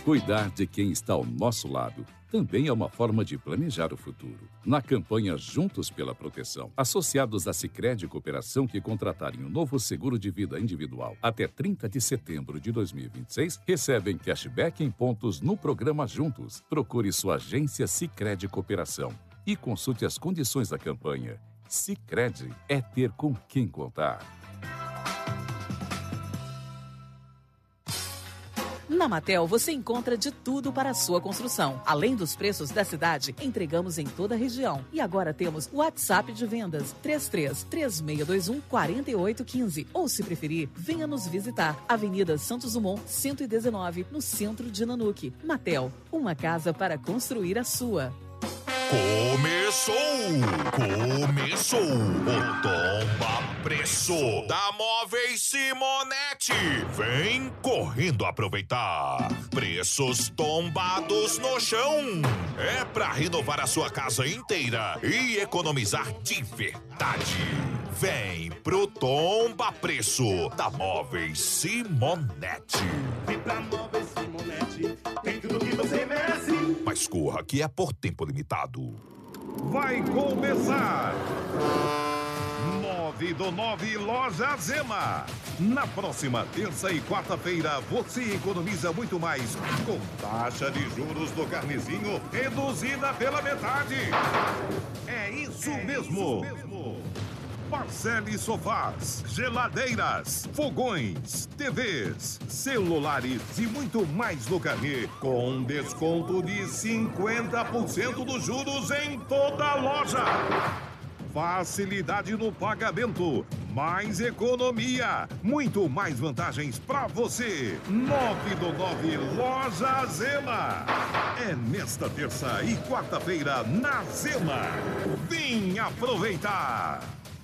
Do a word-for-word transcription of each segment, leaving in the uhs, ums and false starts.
Cuidar de quem está ao nosso lado também é uma forma de planejar o futuro. Na campanha Juntos pela Proteção, associados da Sicredi Cooperação que contratarem um novo seguro de vida individual até trinta de setembro de dois mil e vinte e seis, recebem cashback em pontos no programa Juntos. Procure sua agência Sicredi Cooperação e consulte as condições da campanha. Sicredi é ter com quem contar. Na Matel, você encontra de tudo para a sua construção. Além dos preços da cidade, entregamos em toda a região. E agora temos o WhatsApp de vendas três três três seis dois um quatro oito um cinco. Ou, se preferir, venha nos visitar. Avenida Santos Dumont, cento e dezenove, no centro de Nanuque. Matel, uma casa para construir a sua. Começou! Começou! O Tomba Preço da Móveis Simonetti. Vem correndo aproveitar. Preços tombados no chão. É pra renovar a sua casa inteira e economizar de verdade. Vem pro Tomba Preço da Móveis Simonetti. Vem pra Móveis Simonetti, tem tudo que você merece. Mas corra que é por tempo limitado. Vai começar! nove do nove Loja Zema. Na próxima terça e quarta-feira, você economiza muito mais com taxa de juros do carnezinho reduzida pela metade. É isso é mesmo! Isso mesmo. Parcele sofás, geladeiras, fogões, T Vs, celulares e muito mais no carnê, com desconto de cinquenta por cento dos juros em toda a loja. Facilidade no pagamento, mais economia, muito mais vantagens para você. nove do nove Loja Zema. É nesta terça e quarta-feira na Zema. Vem aproveitar!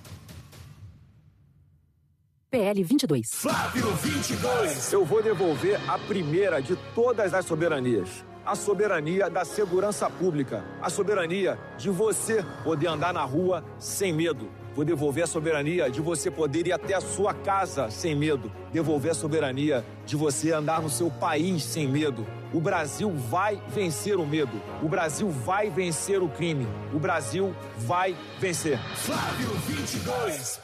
P L vinte e dois. Flávio vinte e dois. Eu vou devolver a primeira de todas as soberanias. A soberania da segurança pública. A soberania de você poder andar na rua sem medo. Vou devolver a soberania de você poder ir até a sua casa sem medo. Devolver a soberania de você andar no seu país sem medo. O Brasil vai vencer o medo. O Brasil vai vencer o crime. O Brasil vai vencer. Flávio vinte e dois.